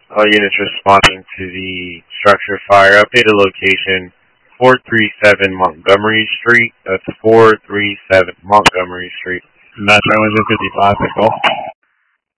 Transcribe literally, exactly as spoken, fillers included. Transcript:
All units responding to the structure fire. Updated location, four three seven Montgomery Street. That's four three seven Montgomery Street. Metro is in fifty-five, Nicole.